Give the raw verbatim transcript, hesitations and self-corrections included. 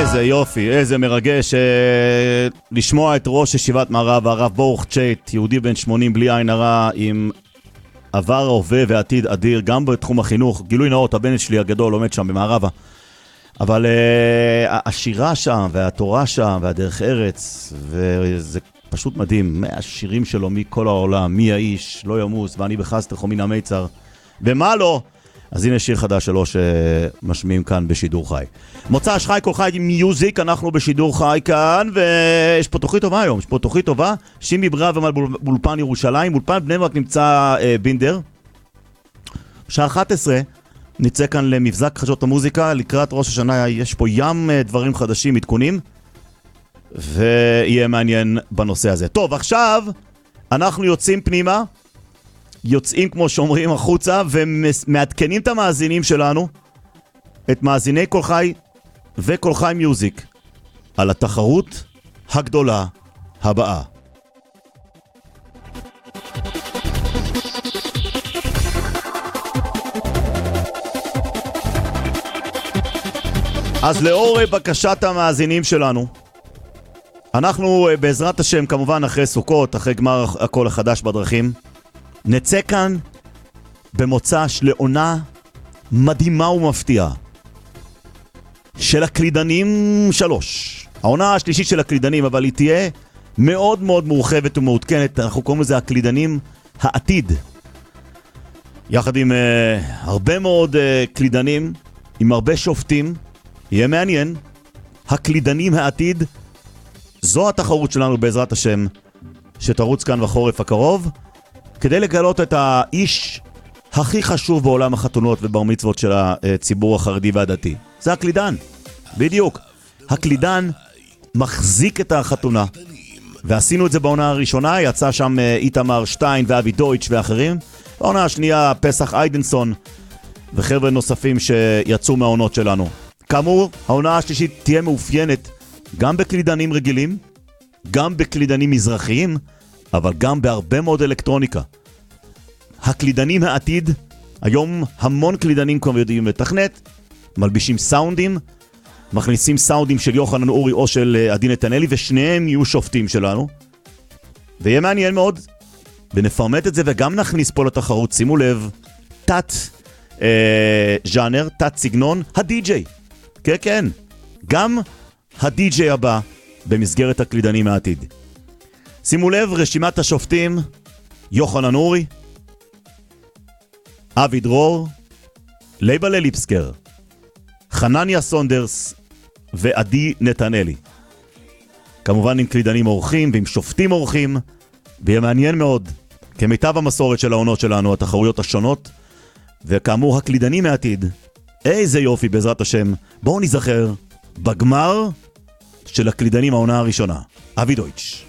איזה יופי, איזה מרגש אה, לשמוע את ראש ישיבת מערב, הרב ברוך צ'ייט, יהודי בן שמונים בלי עין הרע, עם עבר, הווה ועתיד אדיר, גם בתחום החינוך. גילוי נאות, הבן שלי הגדול עומד שם במערבה. אבל אה, השירה שם, והתורה שם, והדרך ארץ, וזה פשוט מדהים. מהשירים שלו מכל העולם, מי האיש, לא ימוס, ואני בחסתך ומן המיצר. ומה לא? אז הנה שיר חדש שלו שמשמיעים כאן בשידור חי. מוצא שחי כל חי מיוזיק, אנחנו בשידור חי כאן, ויש פה תוכנית טובה היום, יש פה תוכנית טובה, שימי ברב באולפן ירושלים, אולפן בני ברק נמצא אה, בינדר. בשעה אחת עשרה נצא כאן למבזק חדשות המוזיקה, לקראת ראש השנה יש פה ים אה, דברים חדשים, עדכונים, ויהיה מעניין בנושא הזה. טוב, עכשיו אנחנו יוצאים פנימה, יוצאים כמו שאומרים החוצה ומעדכנים את המאזינים שלנו, את מאזיני כל חי וכל חי מיוזיק, על התחרות הגדולה הבאה. אז לאור בקשת המאזינים שלנו, אנחנו בעזרת השם כמובן אחרי סוכות, אחרי גמר הכל החדש בדרכים, נצא כאן במוצ"ש לעונה מדהימה ומפתיעה של הקלידנים שלוש. העונה השלישית של הקלידנים, אבל היא תהיה מאוד מאוד מורחבת ומעודכנת. אנחנו קוראים לזה הקלידנים העתיד. יחד עם uh, הרבה מאוד uh, קלידנים, עם הרבה שופטים. יהיה מעניין. הקלידנים העתיד, זו התחרות שלנו בעזרת השם, שתרוץ כאן בחורף הקרוב. כדי לגלות את האיש הכי חשוב בעולם החתונות ובר מצוות של הציבור החרדי והדתי. זה הקלידן. בדיוק. הקלידן מחזיק את החתונה. ועשינו את זה בעונה הראשונה, יצא שם איתמר שטיין ואבי דויטש ואחרים. בעונה השנייה פסח איידנסון וחבר'ה נוספים שיצאו מהעונות שלנו. כאמור, העונה השלישית תהיה מאופיינת גם בקלידנים רגילים, גם בקלידנים מזרחיים, אבל גם בהרבה מאוד אלקטרוניקה. הקלידנים העתיד, היום המון קלידנים כבר יודעים לתכנת, מלבישים סאונדים, מכניסים סאונדים של יוחנן אורי או של עדי נתנאלי, ושניהם יהיו שופטים שלנו. ויהיה מעניין מאוד, ונפרמט את זה וגם נכניס פה לתחרות, שימו לב, תת אה, ז'אנר, תת סגנון, הדי-ג'יי. כן, כן, גם הדי-ג'יי הבא במסגרת הקלידנים העתיד. שימו לב, רשימת השופטים, יוחנן אורי, אבי דרור, לייבל ליפסקר, חנניה סונדרס ועדי נתנאלי. כמובן עם קלידנים אורחים ועם שופטים אורחים, ויהיה מעניין מאוד, כמיטב המסורת של העונות שלנו, התחרויות השונות, וכאמור הקלידנים העתיד, איזה יופי בעזרת השם, בואו נזכר בגמר של הקלידנים העונה הראשונה. אבי דויטש.